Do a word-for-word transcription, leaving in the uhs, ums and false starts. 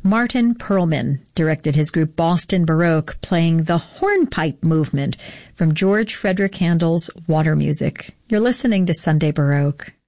Martin Perlman directed his group Boston Baroque, playing the hornpipe movement from George Frederick Handel's Water Music. You're listening to Sunday Baroque.